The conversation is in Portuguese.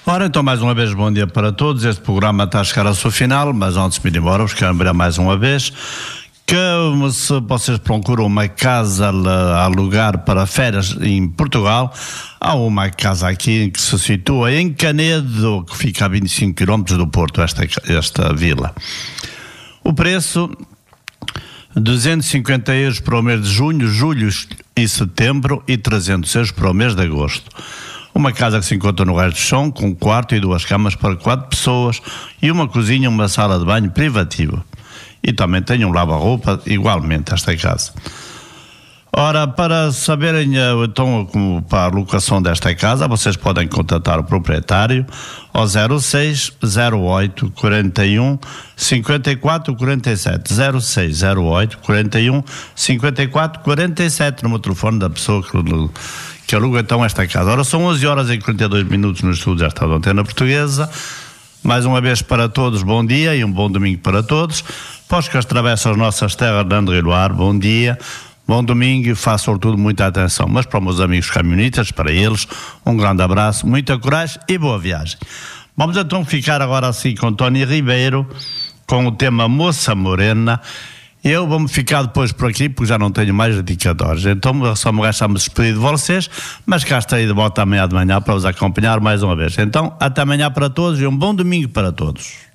Ora, então, mais uma vez, bom dia para todos. Este programa está a chegar ao seu final, mas antes de ir embora, vos quero lembrar mais uma vez que se vocês procuram uma casa a alugar para férias em Portugal, há uma casa aqui que se situa em Canedo, que fica a 25 km do Porto, esta vila. O preço, 250 euros para o mês de junho, julho e setembro e 300 euros para o mês de agosto. Uma casa que se encontra no resto do chão, com um quarto e 2 camas para 4 pessoas e uma cozinha e uma sala de banho privativa. E também tem um lava-roupa igualmente esta casa. Ora, para saberem então para a locação desta casa, vocês podem contatar o proprietário ao 06 08 41 54 47 06 08 41 54 47 no telefone da pessoa que aluga então esta casa. Ora, são 11 horas e 42 minutos no estúdio desta Antena Portuguesa. Mais uma vez para todos, bom dia e um bom domingo para todos. Para os que atravessam as nossas terras de André Luar, bom dia, bom domingo e façam sobretudo muita atenção. Mas para os meus amigos caminhonistas, para eles, um grande abraço, muita coragem e boa viagem. Vamos então ficar agora assim com Tony Ribeiro, com o tema Moça Morena. Eu vou-me ficar depois por aqui, porque já não tenho mais dedicatórios. Então só me resta-me despedir de vocês, mas cá estarei de volta amanhã de manhã para vos acompanhar mais uma vez. Então, até amanhã para todos e um bom domingo para todos.